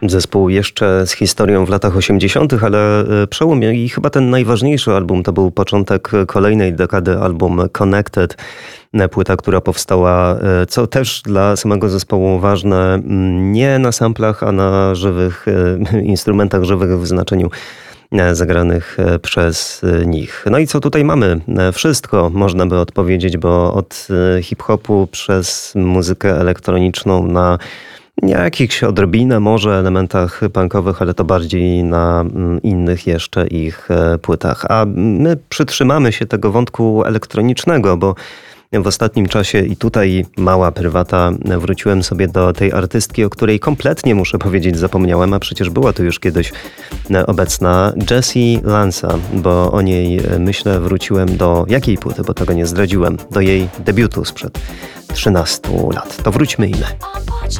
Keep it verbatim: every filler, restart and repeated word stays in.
Zespół jeszcze z historią w latach osiemdziesiątych, ale przełom i chyba ten najważniejszy album to był początek kolejnej dekady, album Connected. Płyta, która powstała, co też dla samego zespołu ważne, nie na samplach, a na żywych instrumentach, żywych w znaczeniu zagranych przez nich. No i co tutaj mamy? Wszystko można by odpowiedzieć, bo od hip-hopu przez muzykę elektroniczną na jakichś odrobinę może elementach punkowych, ale to bardziej na innych jeszcze ich płytach. A my przytrzymamy się tego wątku elektronicznego, bo w ostatnim czasie i tutaj mała prywata, wróciłem sobie do tej artystki, o której kompletnie, muszę powiedzieć, zapomniałem, a przecież była tu już kiedyś obecna, Jessie Lanza, bo o niej, myślę, wróciłem do jakiej płyty, bo tego nie zdradziłem, do jej debiutu sprzed trzynastu lat. To wróćmy i my.